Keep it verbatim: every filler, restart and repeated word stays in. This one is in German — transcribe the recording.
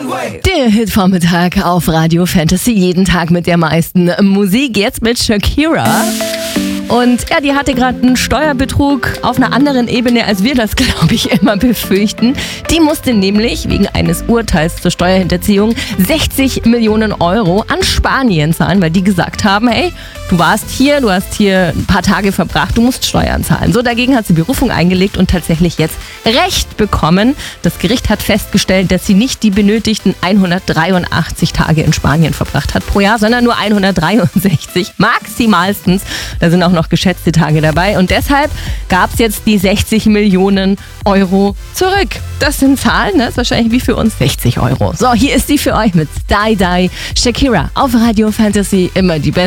Der Hitvormittag auf Radio Fantasy. Jeden Tag mit der meisten Musik. Jetzt mit Shakira. Und ja, die hatte gerade einen Steuerbetrug auf einer anderen Ebene, als wir das, glaube ich, immer befürchten. Die musste nämlich wegen eines Urteils zur Steuerhinterziehung sechzig Millionen Euro an Spanien zahlen, weil die gesagt haben, hey, du warst hier, du hast hier ein paar Tage verbracht, du musst Steuern zahlen. So, dagegen hat sie Berufung eingelegt und tatsächlich jetzt Recht bekommen. Das Gericht hat festgestellt, dass sie nicht die benötigten hundertdreiundachtzig Tage in Spanien verbracht hat pro Jahr, sondern nur hundertdreiundsechzig, maximalstens. Da sind auch noch geschätzte Tage dabei und deshalb gab es jetzt die sechzig Millionen Euro zurück. Das sind Zahlen, das ist wahrscheinlich wie für uns sechzig Euro. So, hier ist sie für euch mit Die Die Shakira auf Radio Fantasy, immer die beste.